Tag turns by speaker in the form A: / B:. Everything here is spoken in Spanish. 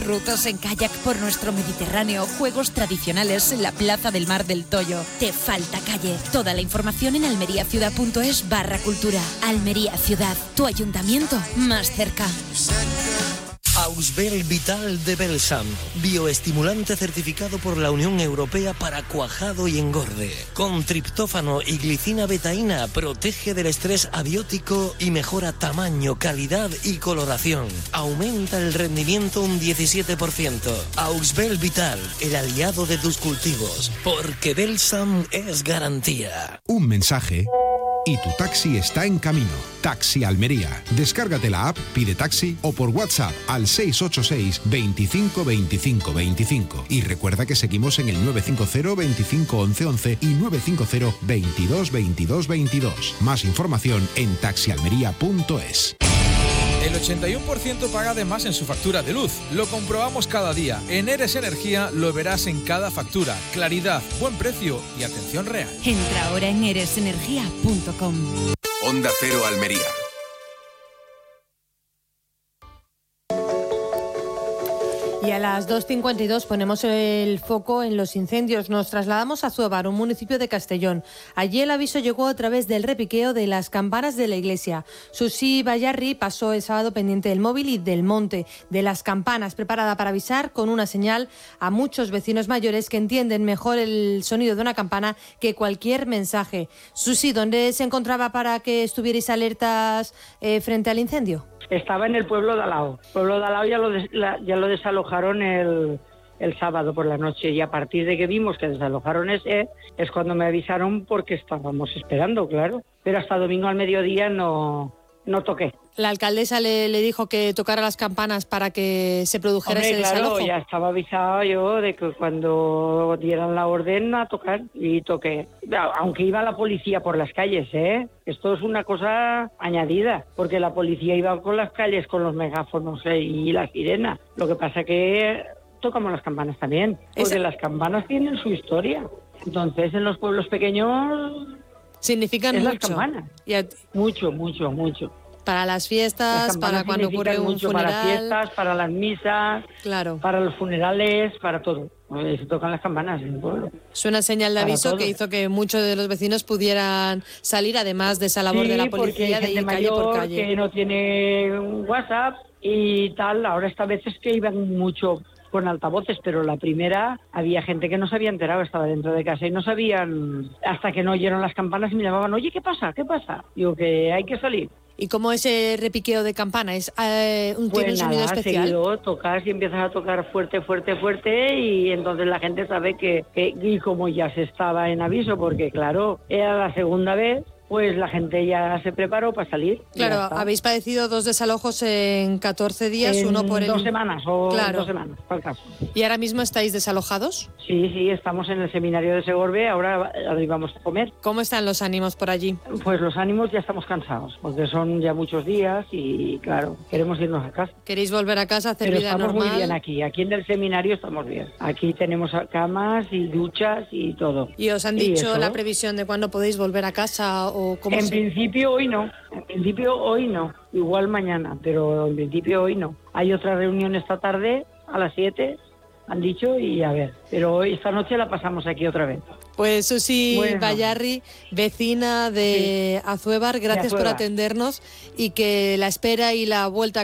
A: rutas en kayak por nuestro Mediterráneo, juegos tradicionales en la Plaza del Mar del Toyo. Te falta calle. Toda la información en almeriaciudad.es/cultura. Almería Ciudad, tu ayuntamiento más cerca.
B: Ausbel Vital de Belsam, bioestimulante certificado por la Unión Europea para cuajado y engorde. Con triptófano y glicina betaína, protege del estrés abiótico y mejora tamaño, calidad y coloración. Aumenta el rendimiento un 17%. Ausbel Vital, el aliado de tus cultivos, porque Belsam es garantía.
C: Un mensaje y tu taxi está en camino. Taxi Almería. Descárgate la app, pide taxi o por WhatsApp al 686 25 25 25. Y recuerda que seguimos en el 950 25 11 11 y 950 22 22 22. Más información en taxialmería.es.
D: El 81% paga de más en su factura de luz. Lo comprobamos cada día. En Eres Energía lo verás en cada factura. Claridad, buen precio y atención real.
A: Entra ahora en eresenergia.com.
E: Onda Cero Almería.
F: Y a las 2:52 ponemos el foco en los incendios. Nos trasladamos a Azuévar, un municipio de Castellón. Allí el aviso llegó a través del repiqueo de las campanas de la iglesia. Susi Bayarri pasó el sábado pendiente del móvil y del monte de las campanas, preparada para avisar con una señal a muchos vecinos mayores que entienden mejor el sonido de una campana que cualquier mensaje. Susi, ¿dónde se encontraba para que estuvierais alertas frente al incendio?
G: Estaba en el pueblo de Alao. El pueblo de Alao ya lo desalojaron el sábado por la noche, y a partir de que vimos que desalojaron ese, es cuando me avisaron, porque estábamos esperando, claro. Pero hasta domingo al mediodía no toqué.
F: La alcaldesa le dijo que tocara las campanas para que se produjera ese desalojo.
G: Claro, ya estaba avisado yo de que cuando dieran la orden a tocar, y toqué. Aunque iba la policía por las calles, esto es una cosa añadida, porque la policía iba con las calles con los megáfonos y la sirena. Lo que pasa que tocamos las campanas también, porque las campanas tienen su historia. Entonces, en los pueblos pequeños
F: significan mucho.
G: Las campanas. Mucho, mucho, mucho.
F: Para las fiestas, para cuando ocurre un
G: mucho,
F: funeral.
G: Para fiestas, para las misas,
F: claro,
G: para los funerales, para todo. Se tocan las campanas en el pueblo.
F: Suena señal de aviso que hizo que muchos de los vecinos pudieran salir, además de esa labor de la policía, de ir calle por calle.
G: Que no tiene WhatsApp y tal. Ahora esta vez es que iban mucho con altavoces, pero la primera había gente que no se había enterado, estaba dentro de casa y no sabían, hasta que no oyeron las campanas y me llamaban: oye, ¿qué pasa? ¿Qué pasa? Digo, que hay que salir.
F: ¿Y cómo ese repiqueo de campana? ¿Tiene un sonido especial?
G: Seguido tocas y empiezas a tocar fuerte, fuerte, fuerte, y entonces la gente sabe que y como ya se estaba en aviso, porque claro, era la segunda vez, pues la gente ya se preparó para salir.
F: Claro, habéis padecido 2 desalojos en 14 días, uno por
G: 2 semanas o 2 semanas, por el caso.
F: ¿Y ahora mismo estáis desalojados?
G: Sí, estamos en el seminario de Segorbe, ahora íbamos a comer.
F: ¿Cómo están los ánimos por allí?
G: Pues los ánimos ya estamos cansados, porque son ya muchos días y claro, queremos irnos a casa.
F: ¿Queréis volver a casa, hacer vida normal?
G: Estamos muy bien aquí en el seminario estamos bien. Aquí tenemos camas y duchas y todo.
F: ¿Y os han dicho la previsión de cuándo podéis volver a casa?
G: En principio hoy no, igual mañana, pero en principio hoy no. Hay otra reunión esta tarde a las 7, han dicho, y a ver, pero hoy, esta noche la pasamos aquí otra vez.
F: Pues Susi Bayarri, vecina de Azuévar, gracias por atendernos, y que la espera y la vuelta